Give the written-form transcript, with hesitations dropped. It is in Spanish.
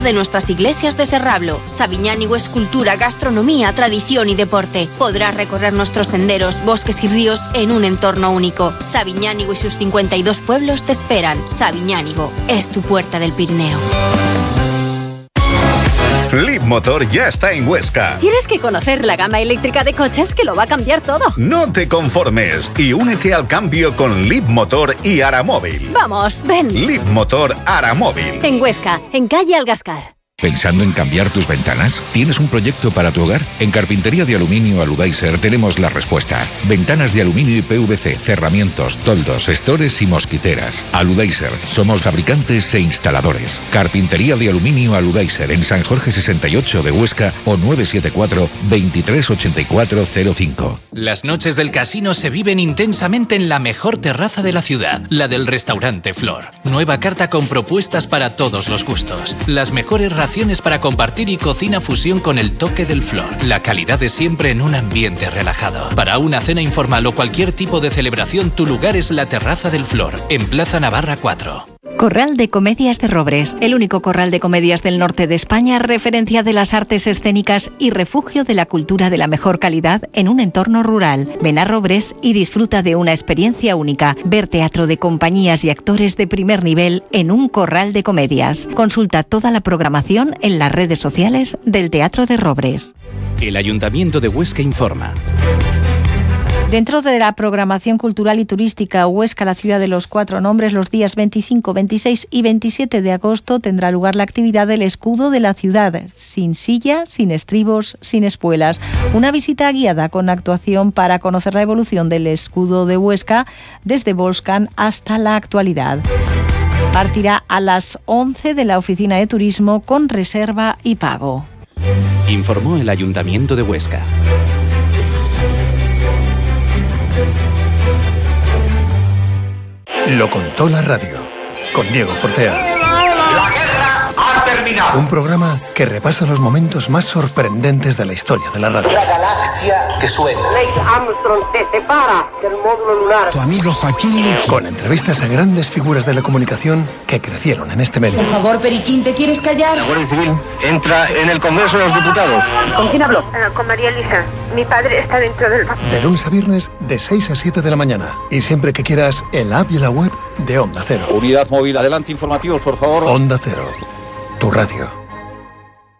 de nuestras iglesias de Serrablo. Sabiñánigo es cultura, gastronomía, tradición y deporte. Podrás recorrer nuestros senderos, bosques y ríos en un entorno único. Sabiñánigo y sus 52 pueblos te esperan. Sabiñánigo es tu puerta del Pirineo. Leapmotor ya está en Huesca. Tienes que conocer la gama eléctrica de coches que lo va a cambiar todo. No te conformes y únete al cambio con Leapmotor y Aramóvil. Vamos, ven. Leapmotor Aramóvil. En Huesca, en calle Algascar. ¿Pensando en cambiar tus ventanas? ¿Tienes un proyecto para tu hogar? En Carpintería de Aluminio Aludaiser tenemos la respuesta. Ventanas de aluminio y PVC, cerramientos, toldos, estores y mosquiteras. Aludaiser, somos fabricantes e instaladores. Carpintería de Aluminio Aludaiser en San Jorge 68 de Huesca o 974 238405. Las noches del casino se viven intensamente en la mejor terraza de la ciudad, la del restaurante Flor. Nueva carta con propuestas para todos los gustos. Las mejores raciones para compartir y cocina fusión con el toque del Flor. La calidad de siempre en un ambiente relajado. Para una cena informal o cualquier tipo de celebración, tu lugar es la terraza del Flor, en Plaza Navarra 4. Corral de Comedias de Robres, el único corral de comedias del norte de España, referencia de las artes escénicas y refugio de la cultura de la mejor calidad en un entorno rural. Ven a Robres y disfruta de una experiencia única. Ver teatro de compañías y actores de primer nivel en un corral de comedias. Consulta toda la programación en las redes sociales del Teatro de Robres. El Ayuntamiento de Huesca informa. Dentro de la programación cultural y turística, Huesca, la ciudad de los cuatro nombres, los días 25, 26 y 27 de agosto tendrá lugar la actividad del escudo de la ciudad, sin silla, sin estribos, sin espuelas. Una visita guiada con actuación para conocer la evolución del escudo de Huesca desde Volscan hasta la actualidad. Partirá a las 11 de la oficina de turismo con reserva y pago. Informó el Ayuntamiento de Huesca. Lo contó la radio, con Diego Fortea. La guerra ha terminado. Un programa que repasa los momentos más sorprendentes de la historia de la radio. La galaxia que suena. Neil Armstrong te separa del módulo lunar. Tu amigo Joaquín. Con entrevistas a grandes figuras de la comunicación que crecieron en este medio. Por favor, Periquín, ¿te quieres callar? La Guardia Civil entra en el Congreso de los Diputados. ¿Con quién hablo? Con María Elisa. Mi padre está dentro del banco. De lunes a viernes, de 6 a 7 de la mañana. Y siempre que quieras, en la app y en la web de Onda Cero. Unidad móvil, adelante, informativos, por favor. Onda Cero, tu radio.